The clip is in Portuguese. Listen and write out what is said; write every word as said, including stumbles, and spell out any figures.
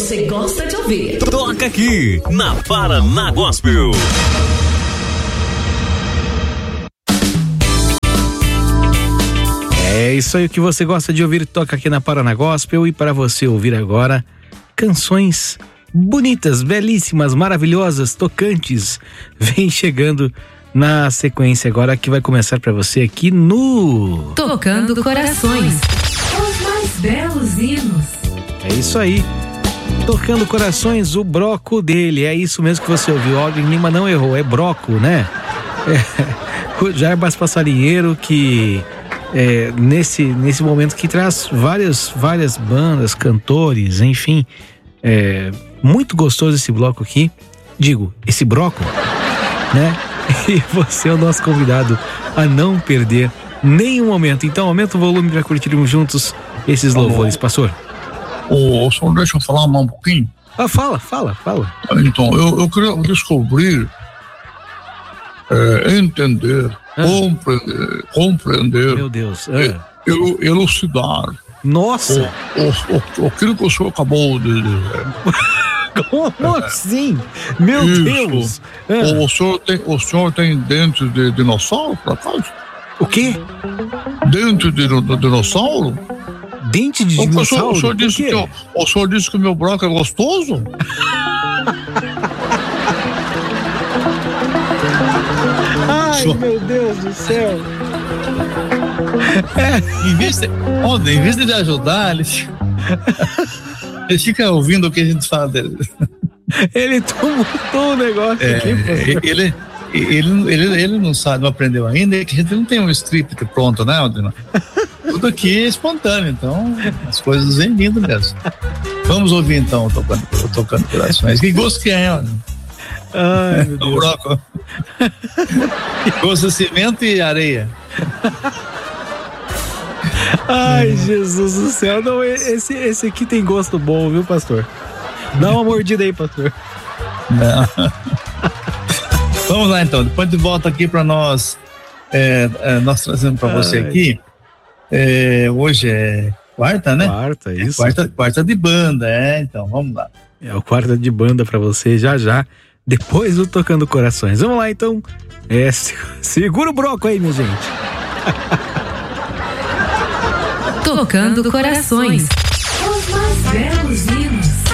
você gosta de ouvir. Toca aqui, na Paraná Gospel. É isso aí, o que você gosta de ouvir toca aqui na Paraná Gospel. E para você ouvir agora, canções bonitas, belíssimas, maravilhosas, tocantes, vem chegando na sequência agora que vai começar para você aqui no Tocando Corações, os mais belos hinos. É isso aí, Tocando Corações, o broco dele, é isso mesmo que você ouviu. Aldrin Lima não errou, é broco, né? É, o Jarbas Passarinheiro que é, nesse, nesse momento que traz várias, várias bandas, cantores, enfim, é muito gostoso esse bloco aqui, digo, esse broco, né? E você é o nosso convidado a não perder nenhum momento. Então aumenta o volume para curtirmos juntos esses louvores, pastor. Ô, senhor, deixa eu falar mais um pouquinho. Ah, fala, fala, fala. Então, eu, eu queria descobrir, é, entender, ah. compreender, compreender, meu Deus, ah. é, elu, elucidar. Nossa! O, o, o, aquilo que o senhor acabou de dizer. Como assim? Meu Isso. Deus! Ah. O, o, senhor tem, o senhor tem dente de dinossauro, por acaso? O quê? Dente de, de dinossauro? Dente de o, dinossauro? O senhor, o, senhor disse que eu, o senhor disse que o meu broco é gostoso? Ai, senhor... meu Deus do céu! É. Em vez de, olha, em vez de ajudar, eles, eles ficam ouvindo o que a gente fala dele. Ele tumultou o negócio é, aqui. Ele, ele, ele, ele não sabe, não aprendeu ainda, que a gente não tem um script pronto, né, Aldino? Tudo aqui é espontâneo, então as coisas vêm vindo mesmo. Vamos ouvir então, tocando, tocando corações. Que gosto que é, Aldino? Ai, meu Deus. Broco. Gosto de cimento e areia. Ai, Jesus do céu. Não, esse, esse aqui tem gosto bom, viu, pastor? Dá uma mordida aí, pastor. Não. Vamos lá, então. Depois de volta aqui para nós, é, é, nós trazendo para você aqui. É, hoje é quarta, né? Quarta, isso. É quarta, quarta de banda, é. Então, vamos lá. É o quarta de banda para você já já, depois do Tocando Corações. Vamos lá, então. É, segura o broco aí, minha gente. Tocando Corações, os mais belos hinos.